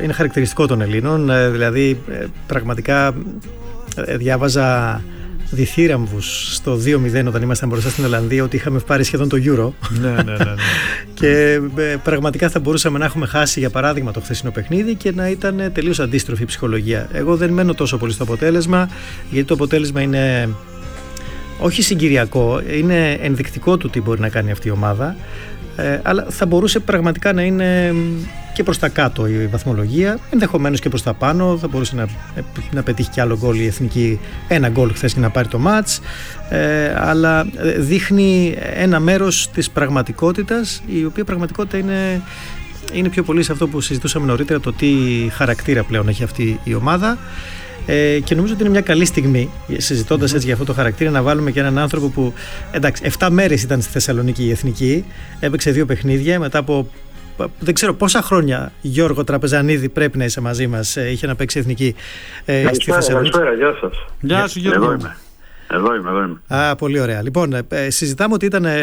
είναι χαρακτηριστικό των Ελλήνων. Δηλαδή πραγματικά διάβαζα διθύραμβους στο 2-0 όταν ήμασταν μπροστά στην Ολλανδία ότι είχαμε πάρει σχεδόν το Euro. Ναι. Και πραγματικά θα μπορούσαμε να έχουμε χάσει, για παράδειγμα, το χθεσινό παιχνίδι και να ήταν τελείως αντίστροφη η ψυχολογία. Εγώ δεν μένω τόσο πολύ στο αποτέλεσμα, γιατί το αποτέλεσμα είναι όχι συγκυριακό, είναι ενδεικτικό του τι μπορεί να κάνει αυτή η ομάδα, αλλά θα μπορούσε πραγματικά να είναι και προς τα κάτω η βαθμολογία, ενδεχομένως και προς τα πάνω. Θα μπορούσε να πετύχει κι άλλο γκολ η Εθνική, ένα γκολ χθες και να πάρει το μάτς, αλλά δείχνει ένα μέρος της πραγματικότητας, η οποία πραγματικότητα είναι πιο πολύ σε αυτό που συζητούσαμε νωρίτερα, το τι χαρακτήρα πλέον έχει αυτή η ομάδα. Και νομίζω ότι είναι μια καλή στιγμή, συζητώντας έτσι για αυτό το χαρακτήρα, να βάλουμε και έναν άνθρωπο που, εντάξει, 7 μέρες ήταν στη Θεσσαλονίκη η Εθνική, έπαιξε 2 παιχνίδια μετά από δεν ξέρω πόσα χρόνια. Γιώργο Τραπεζανίδη, πρέπει να είσαι μαζί μας, είχε να παίξει Εθνική στη Θεσσαλονίκη. Καλησπέρα, γεια σας. Γεια σου, Γιώργο. Εδώ είμαι. Πολύ ωραία. Λοιπόν, συζητάμε ότι ήταν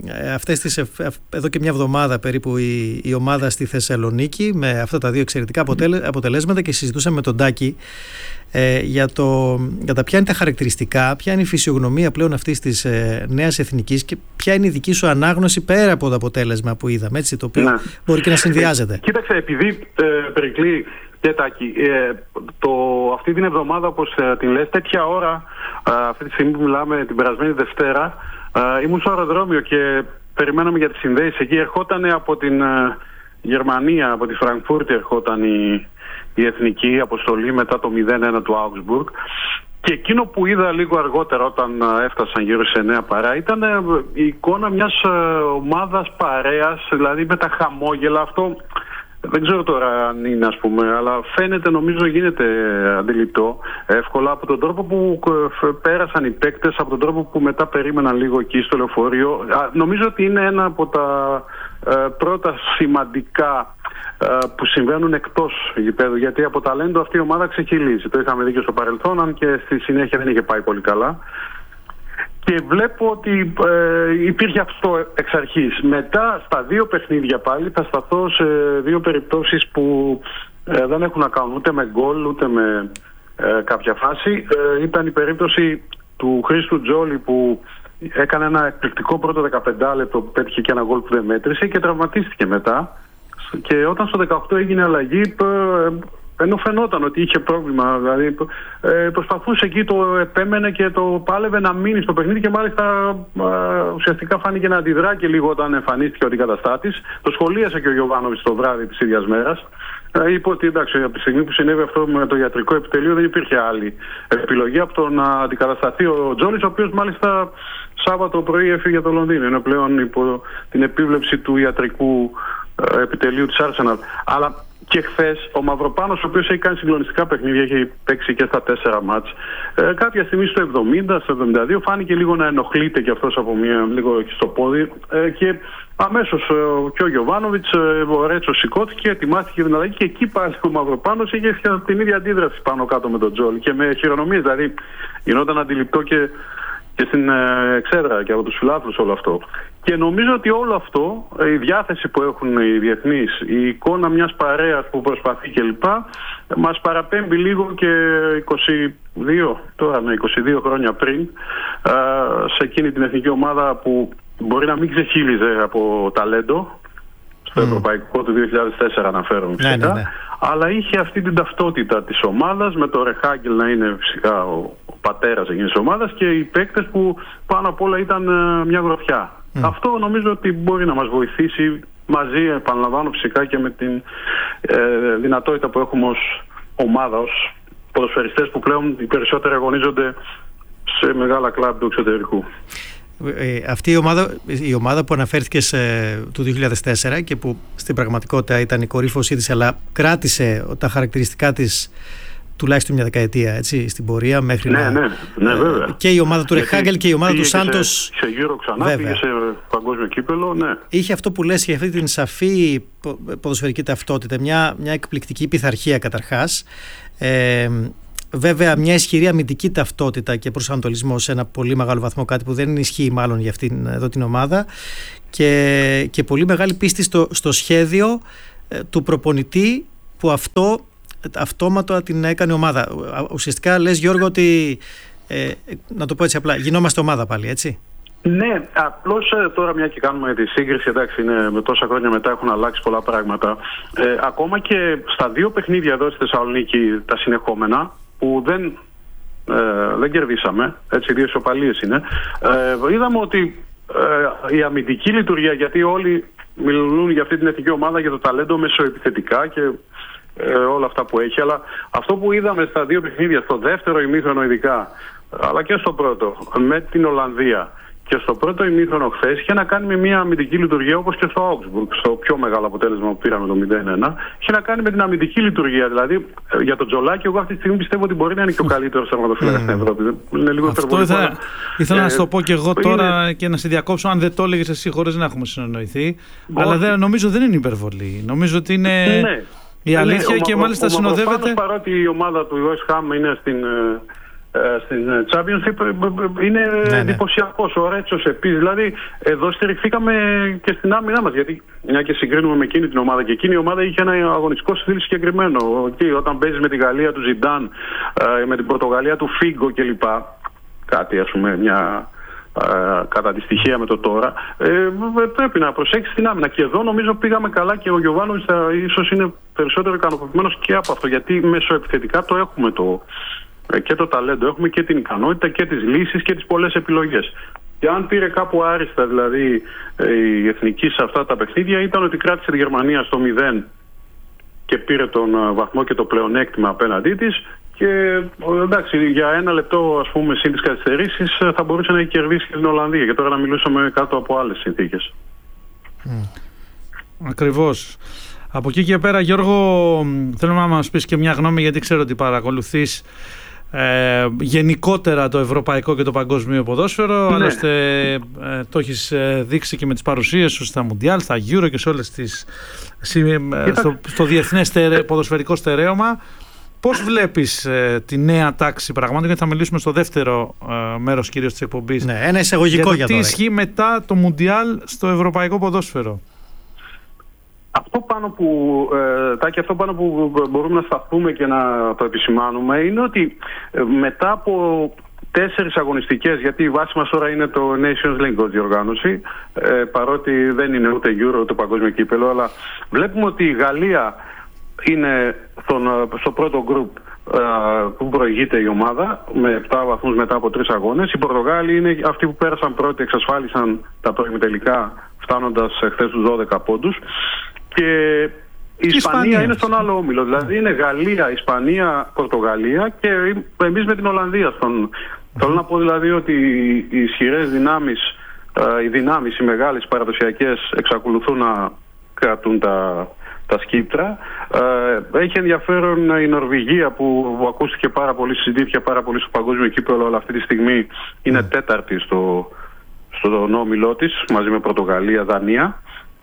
εδώ και μια εβδομάδα περίπου η ομάδα στη Θεσσαλονίκη με αυτά τα 2 εξαιρετικά αποτελέσματα και συζητούσαμε με τον Τάκη για τα ποια είναι τα χαρακτηριστικά, ποια είναι η φυσιογνωμία πλέον αυτής της νέας εθνικής και ποια είναι η δική σου ανάγνωση πέρα από το αποτέλεσμα που είδαμε, έτσι, το οποίο μπορεί και να συνδυάζεται. Κοίταξε, επειδή Περικλή και Τάκη, αυτή την εβδομάδα, όπως την λες, τέτοια ώρα, αυτή τη στιγμή που μιλάμε, την περασμένη Δευτέρα, ήμουν στο αεροδρόμιο και περιμέναμε για τις συνδέσεις. Εκεί ερχόταν από την Γερμανία, από τη Φραγκφούρτη ερχόταν η εθνική αποστολή μετά το 0-1 του Augsburg. Και εκείνο που είδα λίγο αργότερα όταν έφτασαν γύρω σε 9 παρά ήταν η εικόνα μιας ομάδας παρέας, δηλαδή με τα χαμόγελα. Αυτό δεν ξέρω τώρα αν είναι, ας πούμε, αλλά φαίνεται, νομίζω γίνεται αντιληπτό εύκολα από τον τρόπο που πέρασαν οι παίκτες, από τον τρόπο που μετά περίμεναν λίγο εκεί στο λεωφορείο. Νομίζω ότι είναι ένα από τα πρώτα σημαντικά που συμβαίνουν εκτός γηπέδου, γιατί από ταλέντο αυτή η ομάδα ξεχυλίζει. Το είχαμε δει και στο παρελθόν, αν και στη συνέχεια δεν είχε πάει πολύ καλά. Και βλέπω ότι υπήρχε αυτό εξ αρχής. Μετά στα 2 παιχνίδια πάλι θα σταθώ σε 2 περιπτώσεις που δεν έχουν να κάνουν ούτε με γκολ ούτε με κάποια φάση. Ήταν η περίπτωση του Χρήστου Τζόλι που έκανε ένα εκπληκτικό πρώτο 15 λεπτό που πέτυχε και ένα γκολ που δεν μέτρησε και τραυματίστηκε μετά. Και όταν στο 18 έγινε αλλαγή, ενώ φαινόταν ότι είχε πρόβλημα, δηλαδή προσπαθούσε εκεί, το επέμενε και το πάλευε να μείνει στο παιχνίδι και μάλιστα ουσιαστικά φάνηκε να αντιδρά και λίγο όταν εμφανίστηκε ο αντικαταστάτης. Το σχολίασε και ο Γιωβάνοβιτς το βράδυ της ίδιας μέρας. Είπε ότι εντάξει, από τη στιγμή που συνέβη αυτό με το ιατρικό επιτελείο δεν υπήρχε άλλη επιλογή από το να αντικατασταθεί ο Τζόλις, ο οποίος μάλιστα Σάββατο πρωί έφυγε για το Λονδίνο. Είναι πλέον υπό την επίβλεψη του ιατρικού επιτελείου της Arsenal. Αλλά και χθες ο Μαυροπάνος, ο οποίος έχει κάνει συγκλονιστικά παιχνίδια, έχει παίξει και στα 4 μάτς, κάποια στιγμή στο 70, στο 72 φάνηκε λίγο να ενοχλείται και αυτός από λίγο στο πόδι και αμέσως και ο Γιωβάνοβιτς, ο Ρέτσο σηκώθηκε, ετοιμάστηκε την αλλαγή και εκεί πάλι ο Μαυροπάνος είχε την ίδια αντίδραση πάνω κάτω με τον Τζόλι και με χειρονομίες, δηλαδή γινόταν αντιληπτό και στην εξέδρα και από τους φιλάθλους όλο αυτό. Και νομίζω ότι όλο αυτό, η διάθεση που έχουν οι διεθνείς, η εικόνα μιας παρέας που προσπαθεί κλπ, μας παραπέμπει λίγο και 22 χρόνια πριν σε εκείνη την εθνική ομάδα που μπορεί να μην ξεχύλιζε από ταλέντο, στο ευρωπαϊκό του 2004 αναφέρομαι φυσικά, ναι. Αλλά είχε αυτή την ταυτότητα της ομάδας, με το Ρεχάγκελ να είναι φυσικά ο πατέρας εκείνης της ομάδας και οι παίκτες που πάνω απ' όλα ήταν μια γροθιά. Αυτό νομίζω ότι μπορεί να μας βοηθήσει μαζί, επαναλαμβάνω φυσικά, και με την δυνατότητα που έχουμε ως ομάδα, ως ποδοσφαιριστές που πλέον οι περισσότεροι αγωνίζονται σε μεγάλα κλαμπ του εξωτερικού. Αυτή η ομάδα που αναφέρθηκες του 2004 και που στην πραγματικότητα ήταν η κορύφωσή της, αλλά κράτησε τα χαρακτηριστικά της τουλάχιστον μια δεκαετία, έτσι, στην πορεία μέχρι βέβαια. Και η ομάδα του Ρεχάγκελ και η ομάδα του Σάντος σε Euro ξανά, πήγε σε παγκόσμιο κύπελο, ναι. Είχε αυτό που λες, για αυτή την σαφή ποδοσφαιρική ταυτότητα, μια εκπληκτική πειθαρχία καταρχάς, βέβαια μια ισχυρή αμυντική ταυτότητα και προσανατολισμό σε ένα πολύ μεγάλο βαθμό, κάτι που δεν ισχύει μάλλον για αυτήν εδώ την ομάδα, και πολύ μεγάλη πίστη στο σχέδιο του προπονητή που αυτόματα την έκανε ομάδα. Ουσιαστικά λες, Γιώργο, ότι να το πω έτσι απλά, γινόμαστε ομάδα πάλι, έτσι? Ναι, απλώς τώρα μια και κάνουμε τη σύγκριση, εντάξει, είναι με τόσα χρόνια μετά έχουν αλλάξει πολλά πράγματα. Ακόμα και στα 2 παιχνίδια εδώ στη Θεσσαλονίκη, τα συνεχόμενα, που δεν κερδίσαμε, έτσι, 2 ισοπαλίες είναι, είδαμε ότι η αμυντική λειτουργία, γιατί όλοι μιλούν για αυτή την εθνική ομάδα, για το ταλέντο μεσοεπιθετικά και όλα αυτά που έχει, αλλά αυτό που είδαμε στα 2 παιχνίδια, στο δεύτερο ημίχρονο ειδικά, αλλά και στο πρώτο, με την Ολλανδία και στο πρώτο ημίχρονο χθες, είχε να κάνει με μια αμυντική λειτουργία, όπως και στο Augsburg, στο πιο μεγάλο αποτέλεσμα που πήραμε το 0-1. Είχε να κάνει με την αμυντική λειτουργία. Δηλαδή, για τον Τζολάκη, εγώ αυτή τη στιγμή πιστεύω ότι μπορεί να είναι και ο καλύτερος τερματοφύλακας στην Ευρώπη. Είναι λίγο υπερβολικό. Ήθελα να σου το πω και εγώ τώρα και να σε διακόψω, αν δεν το έλεγες εσύ, χωρίς να έχουμε συνεννοηθεί. Αλλά νομίζω δεν είναι υπερβολή. Νομίζω ότι είναι η αλήθεια και μάλιστα συνοδεύεται. Παρότι η ομάδα του West Ham είναι στην Championship, είναι εντυπωσιακός ο Ρέτσος επίσης. Δηλαδή εδώ στηριχθήκαμε και στην άμυνά μας, γιατί μια και συγκρίνουμε με εκείνη την ομάδα, και εκείνη η ομάδα είχε ένα αγωνιστικό στυλ συγκεκριμένο. Εκεί, όταν παίζεις με τη Γαλλία του Ζιντάν, με την Πορτογαλία του Φίγκο κλπ, κάτι, ας πούμε, μια κατά τη στοιχεία με το τώρα, πρέπει να προσέξεις την άμυνα. Και εδώ νομίζω πήγαμε καλά και ο Γιωβάνοβιτς ίσως είναι περισσότερο ικανοποιημένος και από αυτό, γιατί μεσοεπιθετικά το έχουμε και το ταλέντο, έχουμε και την ικανότητα και τις λύσεις και τις πολλές επιλογές. Και αν πήρε κάπου άριστα δηλαδή η εθνική σε αυτά τα παιχνίδια, ήταν ότι κράτησε τη Γερμανία στο 0 και πήρε τον βαθμό και το πλεονέκτημα απέναντί της. Και εντάξει, για 1 λεπτό, ας πούμε, σύν τις καθυστερήσεις, θα μπορούσε να έχει κερδίσει και την Ολλανδία. Και τώρα να μιλούσαμε κάτω από άλλες συνθήκες. Ακριβώς. Από εκεί και πέρα, Γιώργο, θέλω να μας πεις και μια γνώμη, γιατί ξέρω ότι παρακολουθείς γενικότερα το ευρωπαϊκό και το παγκόσμιο ποδόσφαιρο. Άλλωστε το έχεις δείξει και με τις παρουσίες σου στα Μουντιάλ, στα Euro και σε όλες τις στο διεθνές ποδοσφαιρικό στερέωμα. Πώς βλέπεις τη νέα τάξη πραγμάτων, γιατί θα μιλήσουμε στο δεύτερο μέρος κυρίως της εκπομπής. Ναι, ένα εισαγωγικό για τι ισχύει μετά το Μουντιάλ στο ευρωπαϊκό ποδόσφαιρο. Αυτό πάνω που μπορούμε να σταθούμε και να το επισημάνουμε είναι ότι μετά από 4 αγωνιστικές, γιατί η βάση μας τώρα είναι το Nations League ως διοργάνωση, παρότι δεν είναι ούτε Euro ούτε παγκόσμιο κύπελο, αλλά βλέπουμε ότι η Γαλλία είναι στο πρώτο γκρουπ που προηγείται η ομάδα με 7 βαθμούς μετά από 3 αγώνες. Οι Πορτογάλοι είναι αυτοί που πέρασαν πρώτοι, εξασφάλισαν τα προημιτελικά φτάνοντας χθες τους 12 πόντους. Και η Ισπανία είναι στον άλλο όμιλο. Δηλαδή είναι Γαλλία, Ισπανία, Πορτογαλία και εμείς με την Ολλανδία. Θέλω να πω δηλαδή ότι οι ισχυρές δυνάμεις, οι μεγάλες παραδοσιακές εξακολουθούν να κρατούν τα σκύπτρα. Έχει ενδιαφέρον η Νορβηγία που ακούστηκε πάρα πολύ, συζητήθηκε πάρα πολύ στο παγκόσμιο κύπελλο, αλλά αυτή τη στιγμή είναι τέταρτη στον όμιλό της μαζί με Πορτογαλία, Δανία.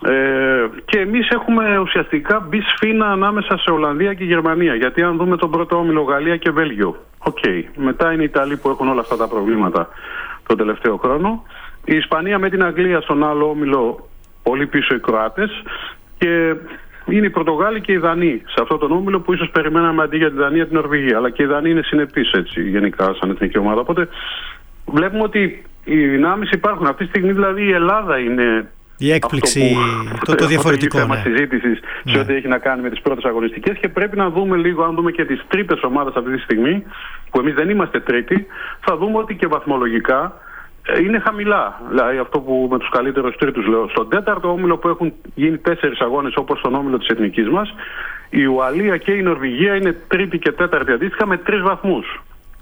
Και εμείς έχουμε ουσιαστικά μπει σφήνα ανάμεσα σε Ολλανδία και Γερμανία, γιατί αν δούμε τον πρώτο όμιλο, Γαλλία και Βέλγιο, μετά είναι οι Ιταλοί που έχουν όλα αυτά τα προβλήματα τον τελευταίο χρόνο, η Ισπανία με την Αγγλία στον άλλο όμιλο, πολύ πίσω οι Κροάτες, και είναι οι Πορτογάλοι και οι Δανείοι σε αυτόν τον όμιλο που ίσως περιμέναμε αντί για τη Δανία την Νορβηγία, αλλά και οι Δανείοι είναι συνεπείς έτσι γενικά σαν εθνική ομάδα. Οπότε βλέπουμε ότι οι δυνάμεις υπάρχουν. Αυτή τη στιγμή δηλαδή η Ελλάδα είναι η έκπληξη, το διαφορετικό. Είναι θέμα συζήτησης σε ό,τι έχει να κάνει με τις πρώτες αγωνιστικές, και πρέπει να δούμε λίγο, αν δούμε και τις τρίτες ομάδες αυτή τη στιγμή, που εμείς δεν είμαστε τρίτη, θα δούμε ότι και βαθμολογικά είναι χαμηλά. Δηλαδή αυτό που με τους καλύτερους τρίτους λέω. Στον τέταρτο όμιλο που έχουν γίνει 4 αγώνες, όπως στον όμιλο της εθνικής μας, η Ουαλία και η Νορβηγία είναι τρίτη και τέταρτη αντίστοιχα με 3 βαθμούς.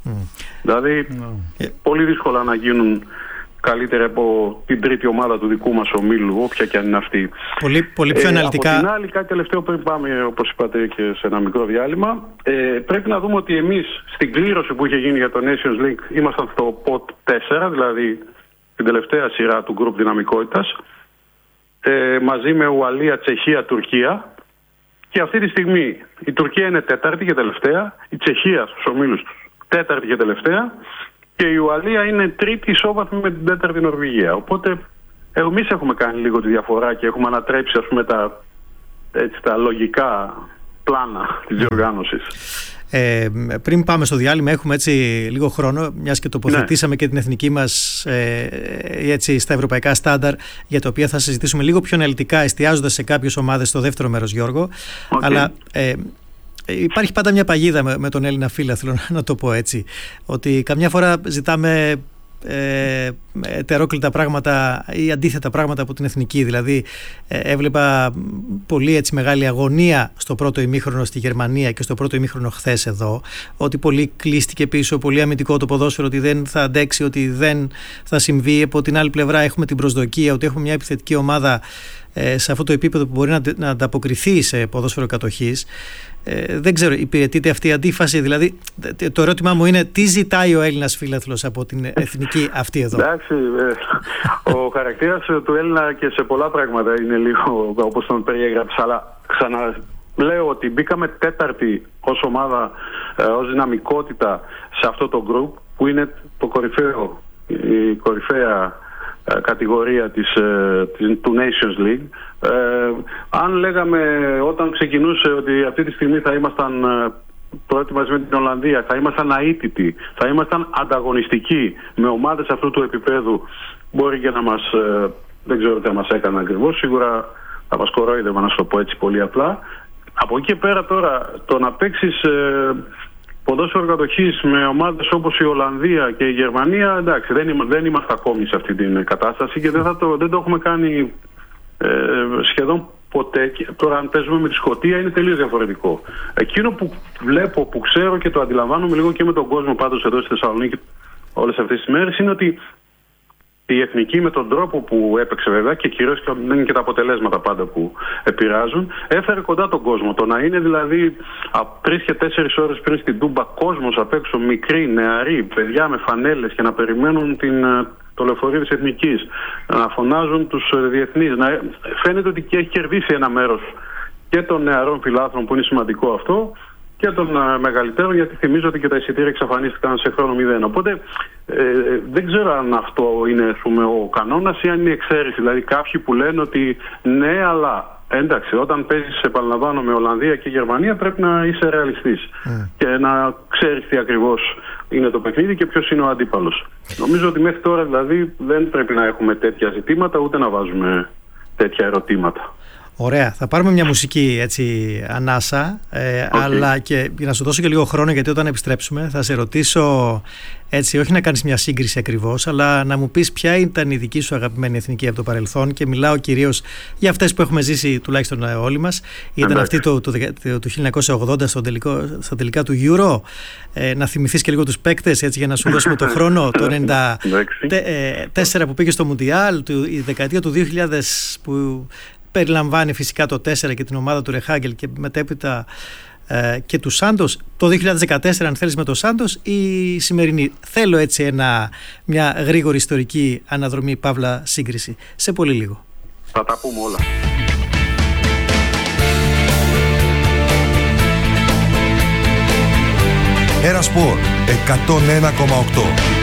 Δηλαδή πολύ δύσκολα να γίνουν καλύτερα από την τρίτη ομάδα του δικού μας ομίλου, όποια και αν είναι αυτή. Πολύ πιο αναλυτικά. Από την άλλη, κάτι τελευταίο πριν πάμε, όπως είπατε, και σε ένα μικρό διάλειμμα, πρέπει να δούμε ότι εμείς στην κλήρωση που είχε γίνει για το Nations League ήμασταν στο pot 4, δηλαδή την τελευταία σειρά του γκρουπ δυναμικότητας, μαζί με Ουαλία, Τσεχία, Τουρκία, και αυτή τη στιγμή η Τουρκία είναι τέταρτη και τελευταία, η Τσεχία στους ομίλους τους τέταρτη και τελευταία, και η Ουαλία είναι τρίτη ισόβαθμη με την τέταρτη Νορβηγία. Οπότε εμείς έχουμε κάνει λίγο τη διαφορά και έχουμε ανατρέψει, ας πούμε, τα λογικά πλάνα της διοργάνωσης. Πριν πάμε στο διάλειμμα, έχουμε έτσι λίγο χρόνο, μιας και τοποθετήσαμε και την εθνική μας έτσι, στα ευρωπαϊκά στάνταρ, για τα οποία θα συζητήσουμε λίγο πιο αναλυτικά, εστιάζοντας σε κάποιες ομάδες στο δεύτερο μέρος, Γιώργο. Αλλά υπάρχει πάντα μια παγίδα με τον Έλληνα φίλο, θέλω να το πω έτσι, ότι καμιά φορά ζητάμε ετερόκλητα πράγματα ή αντίθετα πράγματα από την εθνική. Δηλαδή έβλεπα πολύ έτσι μεγάλη αγωνία στο πρώτο ημίχρονο στη Γερμανία και στο πρώτο ημίχρονο χθες εδώ, ότι πολύ κλείστηκε πίσω, πολύ αμυντικό το ποδόσφαιρο, ότι δεν θα αντέξει, ότι δεν θα συμβεί. Από την άλλη πλευρά έχουμε την προσδοκία ότι έχουμε μια επιθετική ομάδα σε αυτό το επίπεδο που μπορεί να ανταποκριθεί σε ποδόσφαιρο κατοχής. Δεν ξέρω, υπηρετείται αυτή η αντίφαση? Δηλαδή, το ερώτημά μου είναι, τι ζητάει ο Έλληνας φίλαθλος από την εθνική αυτή εδώ? Εντάξει, ο χαρακτήρας του Έλληνα και σε πολλά πράγματα είναι λίγο όπως τον περιέγραψα, αλλά ξαναλέω ότι μπήκαμε τέταρτη ως ομάδα, ως δυναμικότητα σε αυτό το group, που είναι το κορυφαίο, η κορυφαία κατηγορία του Nations League. Αν λέγαμε όταν ξεκινούσε ότι αυτή τη στιγμή θα ήμασταν πρώτοι μαζί με την Ολλανδία, θα ήμασταν αίτητοι, θα ήμασταν ανταγωνιστικοί με ομάδες αυτού του επίπεδου, μπορεί και να μας, δεν ξέρω τι θα μας έκανε ακριβώς, σίγουρα θα μας κορόιδευα, να σου το πω έτσι πολύ απλά. Από εκεί και πέρα τώρα, το να παίξεις ποδόσφαιρο κατοχής με ομάδες όπως η Ολλανδία και η Γερμανία, εντάξει, δεν είμαστε ακόμη σε αυτή την κατάσταση και δεν το έχουμε κάνει σχεδόν ποτέ. Τώρα αν παίζουμε με τη Σκωτία είναι τελείως διαφορετικό. Εκείνο που βλέπω, που ξέρω και το αντιλαμβάνομαι λίγο και με τον κόσμο πάντως εδώ στη Θεσσαλονίκη όλες αυτές τις μέρες, είναι ότι η εθνική με τον τρόπο που έπαιξε, βέβαια, και κυρίως δεν είναι και τα αποτελέσματα πάντα που επηρεάζουν, έφερε κοντά τον κόσμο. Το να είναι δηλαδή 3 και 4 ώρες πριν στην Τούμπα κόσμος απ' έξω, μικροί, νεαροί, παιδιά με φανέλες και να περιμένουν το λεωφορείο της εθνικής, να φωνάζουν τους διεθνείς, φαίνεται ότι έχει κερδίσει ένα μέρος και των νεαρών φιλάθλων, που είναι σημαντικό αυτό, και των μεγαλύτερων, γιατί θυμίζω ότι και τα εισιτήρια εξαφανίστηκαν σε χρόνο 0. Οπότε δεν ξέρω αν αυτό είναι, πούμε, ο κανόνας ή αν είναι η εξαίρεση. Δηλαδή κάποιοι που λένε ότι ναι, αλλά εντάξει, όταν παίζεις, επαναλαμβάνω, με Ολλανδία και Γερμανία, πρέπει να είσαι ρεαλιστής και να ξέρεις τι ακριβώς είναι το παιχνίδι και ποιος είναι ο αντίπαλος. Νομίζω ότι μέχρι τώρα δηλαδή δεν πρέπει να έχουμε τέτοια ζητήματα, ούτε να βάζουμε τέτοια ερωτήματα. Ωραία, θα πάρουμε μια μουσική έτσι ανάσα, αλλά και για να σου δώσω και λίγο χρόνο, γιατί όταν επιστρέψουμε θα σε ρωτήσω έτσι, όχι να κάνεις μια σύγκριση ακριβώς, αλλά να μου πεις ποια ήταν η δική σου αγαπημένη εθνική από το παρελθόν, και μιλάω κυρίως για αυτές που έχουμε ζήσει τουλάχιστον όλοι μας. Ήταν αυτή του 1980 στα τελικά του Euro. Να θυμηθείς και λίγο τους παίκτες, έτσι, για να σου δώσουμε το χρόνο. Το 1994 που πήγε στο Μουντιάλ, η δεκαετία του 2000 που περιλαμβάνει φυσικά το 4 και την ομάδα του Ρεχάγκελ και μετέπειτα και του Σάντος, το 2014 αν θέλεις με το Σάντος, η σημερινή. Θέλω έτσι μια γρήγορη ιστορική αναδρομή, παύλα σύγκριση, σε πολύ λίγο. Θα τα πούμε όλα. Ένα Σπορ 101,8.